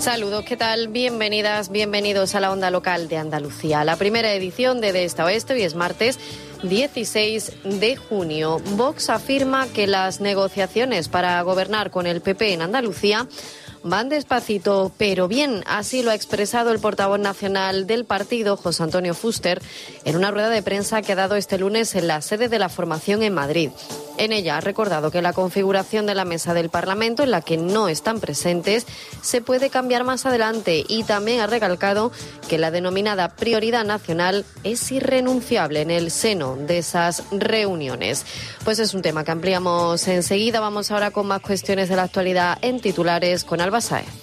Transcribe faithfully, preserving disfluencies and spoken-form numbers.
Saludos, ¿qué tal? Bienvenidas, bienvenidos a la Onda Local de Andalucía. La primera edición de De Esta a Oeste, hoy es martes dieciséis de junio. Vox afirma que las negociaciones para gobernar con el P P en Andalucía van despacito, pero bien. Así lo ha expresado el portavoz nacional del partido, José Antonio Fuster, en una rueda de prensa que ha dado este lunes en la sede de la formación en Madrid. En ella ha recordado que la configuración de la mesa del Parlamento, en la que no están presentes, se puede cambiar más adelante, y también ha recalcado que la denominada prioridad nacional es irrenunciable en el seno de esas reuniones. Pues es un tema que ampliamos enseguida. Vamos ahora con más cuestiones de la actualidad en titulares con Alba Sáez.